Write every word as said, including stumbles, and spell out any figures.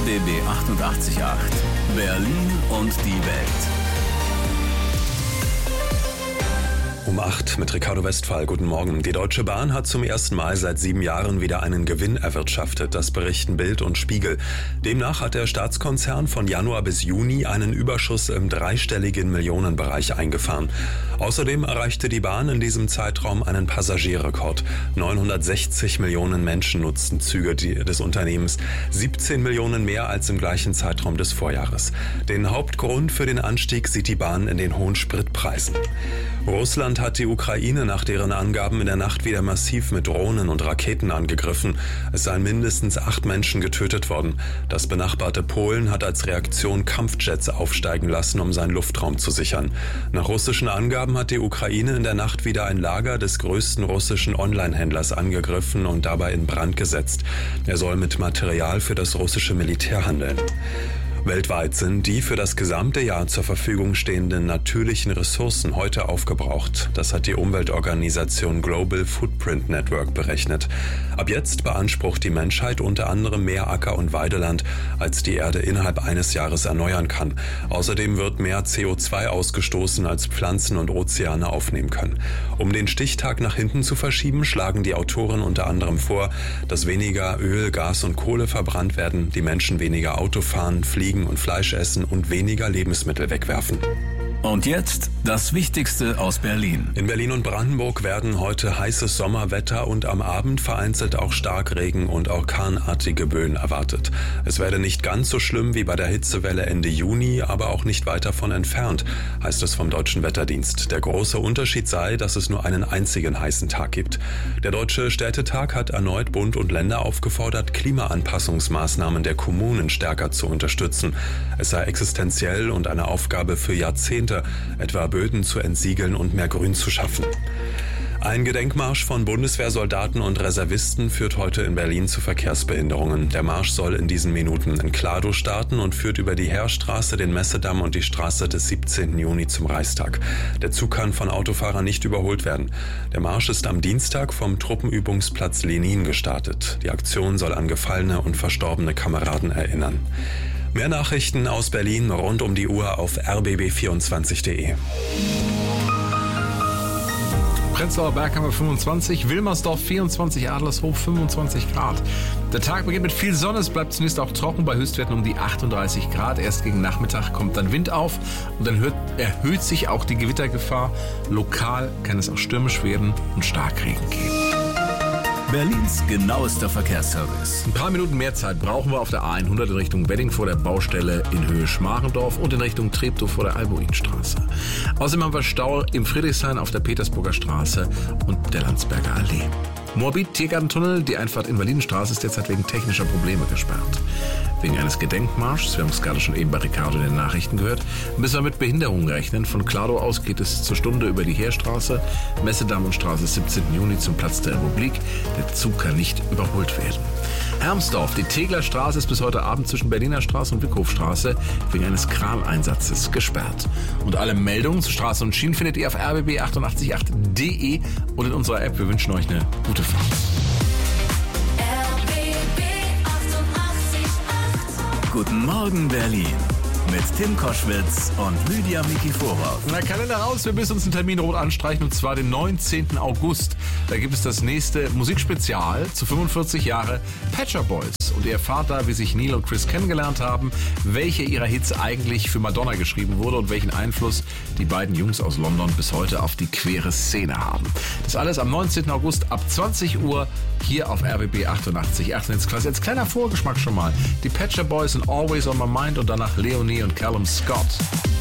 B B achtundachtzig Komma acht. Berlin und die Welt. Um acht mit Ricardo Westphal. Guten Morgen. Die Deutsche Bahn hat zum ersten Mal seit sieben Jahren wieder einen Gewinn erwirtschaftet. Das berichten Bild und Spiegel. Demnach hat der Staatskonzern von Januar bis Juni einen Überschuss im dreistelligen Millionenbereich eingefahren. Außerdem erreichte die Bahn in diesem Zeitraum einen Passagierrekord. neunhundertsechzig Millionen Menschen nutzten Züge des Unternehmens, siebzehn Millionen mehr als im gleichen Zeitraum des Vorjahres. Den Hauptgrund für den Anstieg sieht die Bahn in den hohen Spritpreisen. Russland hat die Ukraine nach deren Angaben in der Nacht wieder massiv mit Drohnen und Raketen angegriffen. Es seien mindestens acht Menschen getötet worden. Das benachbarte Polen hat als Reaktion Kampfjets aufsteigen lassen, um seinen Luftraum zu sichern. Nach russischen Angaben hat die Ukraine in der Nacht wieder ein Lager des größten russischen Online-Händlers angegriffen und dabei in Brand gesetzt. Er soll mit Material für das russische Militär handeln. Weltweit sind die für das gesamte Jahr zur Verfügung stehenden natürlichen Ressourcen heute aufgebraucht. Das hat die Umweltorganisation Global Footprint Network berechnet. Ab jetzt beansprucht die Menschheit unter anderem mehr Acker- und Weideland, als die Erde innerhalb eines Jahres erneuern kann. Außerdem wird mehr C O zwei ausgestoßen, als Pflanzen und Ozeane aufnehmen können. Um den Stichtag nach hinten zu verschieben, schlagen die Autoren unter anderem vor, dass weniger Öl, Gas und Kohle verbrannt werden, die Menschen weniger Auto fahren, fliegen und Fleisch essen und weniger Lebensmittel wegwerfen. Und jetzt das Wichtigste aus Berlin. In Berlin und Brandenburg werden heute heißes Sommerwetter und am Abend vereinzelt auch Starkregen und orkanartige Böen erwartet. Es werde nicht ganz so schlimm wie bei der Hitzewelle Ende Juni, aber auch nicht weit davon entfernt, heißt es vom Deutschen Wetterdienst. Der große Unterschied sei, dass es nur einen einzigen heißen Tag gibt. Der Deutsche Städtetag hat erneut Bund und Länder aufgefordert, Klimaanpassungsmaßnahmen der Kommunen stärker zu unterstützen. Es sei existenziell und eine Aufgabe für Jahrzehnte, etwa Böden zu entsiegeln und mehr Grün zu schaffen. Ein Gedenkmarsch von Bundeswehrsoldaten und Reservisten führt heute in Berlin zu Verkehrsbehinderungen. Der Marsch soll in diesen Minuten in Kladow starten und führt über die Heerstraße, den Messedamm und die Straße des siebzehnten Juni zum Reichstag. Der Zug kann von Autofahrern nicht überholt werden. Der Marsch ist am Dienstag vom Truppenübungsplatz Lenin gestartet. Die Aktion soll an gefallene und verstorbene Kameraden erinnern. Mehr Nachrichten aus Berlin rund um die Uhr auf r b b vierundzwanzig punkt d e. Prenzlauer Berg haben wir fünfundzwanzig, Wilmersdorf vierundzwanzig, Adlershof fünfundzwanzig Grad. Der Tag beginnt mit viel Sonne, es bleibt zunächst auch trocken bei Höchstwerten um die achtunddreißig Grad. Erst gegen Nachmittag kommt dann Wind auf und dann hört, erhöht sich auch die Gewittergefahr. Lokal kann es auch stürmisch werden und Starkregen geben. Berlins genauester Verkehrsservice. Ein paar Minuten mehr Zeit brauchen wir auf der A hundert in Richtung Wedding vor der Baustelle in Höhe Schmarendorf und in Richtung Treptow vor der Albuinstraße. Außerdem haben wir Stau im Friedrichshain auf der Petersburger Straße und der Landsberger Allee. Moabit Tiergartentunnel, die Einfahrt in Berlinstraße ist derzeit wegen technischer Probleme gesperrt. Wegen eines Gedenkmarschs, wir haben es gerade schon eben bei Ricardo in den Nachrichten gehört, müssen wir mit Behinderungen rechnen. Von Kladow aus geht es zur Stunde über die Heerstraße, Messedamm und Straße siebzehnten Juni zum Platz der Republik. Der Zug kann nicht überholt werden. Hermsdorf, die Teglerstraße ist bis heute Abend zwischen Berliner Straße und Wickhofstraße wegen eines Kraneinsatzes gesperrt. Und alle Meldungen zu Straße und Schienen findet ihr auf r b b achtundachtzig Komma acht punkt d e und in unserer App. Wir wünschen euch eine gute Fahrt. Guten Morgen Berlin mit Tim Koschwitz und Lydia Mikifora. Na, Kalender raus, wir müssen uns einen Termin rot anstreichen und zwar den neunzehnten August. Da gibt es das nächste Musikspezial zu fünfundvierzig Jahre Pet Shop Boys. Und ihr erfahrt da, wie sich Neil und Chris kennengelernt haben, welche ihrer Hits eigentlich für Madonna geschrieben wurde und welchen Einfluss die beiden Jungs aus London bis heute auf die queere Szene haben. Das alles am neunzehnten August ab zwanzig Uhr hier auf R B B achtundachtzig Komma acht. Jetzt quasi als kleiner Vorgeschmack schon mal. Die Pet Shop Boys sind Always on My Mind und danach Leonie und Callum Scott.